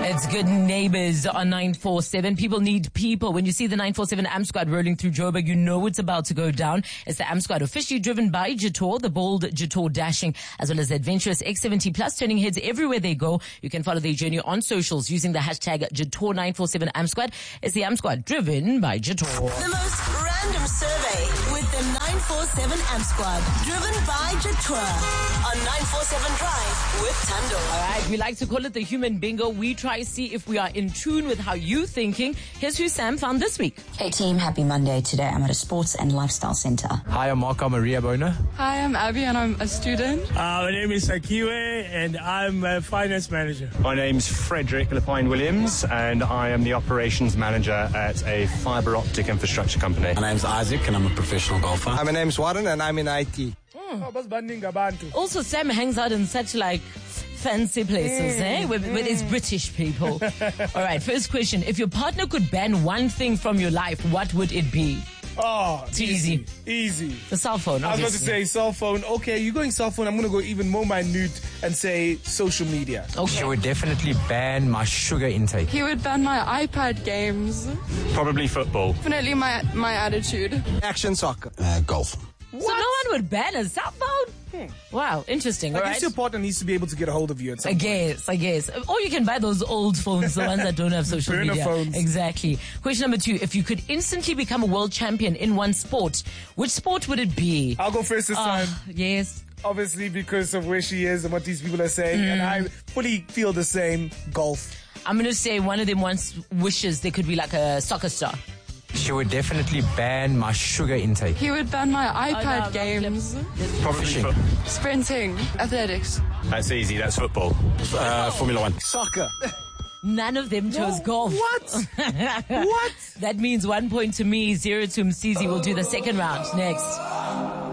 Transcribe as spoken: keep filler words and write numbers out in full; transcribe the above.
It's Good Neighbors on nine four seven. People need people. When you see the nine four seven Amp Squad rolling through Joburg, you know it's about to go down. It's the Amp Squad, officially driven by Jator, the bold Jator dashing, as well as the adventurous X seventy plus, turning heads everywhere they go. You can follow their journey on socials using the hashtag Jator nine four seven Amp Squad. It's the Amp Squad, driven by Jator. The most random survey with the nine four seven Amp Squad, driven by Jator on nine four seven Drive with Tando. All right, we like to call it the human bingo. We try to see if we are in tune with how you're thinking. Here's who Sam found this week. Hey team, happy Monday. Today I'm at a sports and lifestyle center. Hi, I'm Marco Maria Bona. Hi, I'm Abby and I'm a student. Uh, my name is Akiwe and I'm a finance manager. My name's Frederick Lepine Williams and I am the operations manager at a fiber optic infrastructure company. My name's Isaac and I'm a professional golfer. Hi, my name's Warren and I'm in I T. Mm. Also, Sam hangs out in such like fancy places, mm. eh? With, with his British people. All right, first question. If your partner could ban one thing from your life, what would it be? Oh, too easy. Easy. Easy. The cell phone, I was obviously. about to say cell phone. Okay, you're going cell phone. I'm going to go even more minute and say social media. Okay. She would definitely ban my sugar intake. He would ban my iPad games. Probably football. Definitely my, my attitude. Action soccer. Uh, golf. What? So no one would ban a cell phone? Hmm. Wow, interesting. I All guess right. your partner needs to be able to get a hold of you at some I guess, I guess. Or you can buy those old phones, the ones that don't have social Burner media. phones. Exactly. Question number two. If you could instantly become a world champion in one sport, which sport would it be? I'll go first this uh, time. Yes. Obviously because of where she is and what these people are saying. Mm. And I fully feel the same. Golf. I'm going to say one of them wants wishes they could be like a soccer star. She would definitely ban my sugar intake. He would ban my iPad oh, no, games. Probably Fishing. Sprinting. Athletics. That's easy. That's football. Uh, Formula One. Soccer. None of them chose no, golf. What? What? That means one point to me, zero to Msizi. We'll do the second round next.